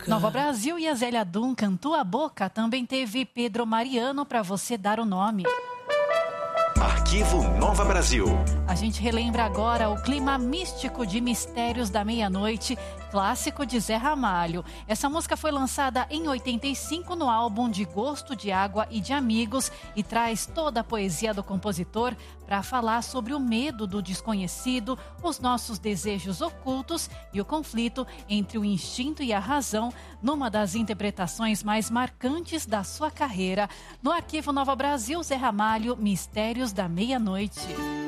Nova Brasil e a Zélia Duncan, Tua Boca, também teve Pedro Mariano, Pra Você Dar o Nome. Arquivo Nova Brasil. A gente relembra agora o clima místico de Mistérios da Meia-Noite, clássico de Zé Ramalho. Essa música foi lançada em 85 no álbum De Gosto de Água e de Amigos e traz toda a poesia do compositor para falar sobre o medo do desconhecido, os nossos desejos ocultos e o conflito entre o instinto e a razão, numa das interpretações mais marcantes da sua carreira. No Arquivo Nova Brasil, Zé Ramalho, Mistérios da Meia-Noite.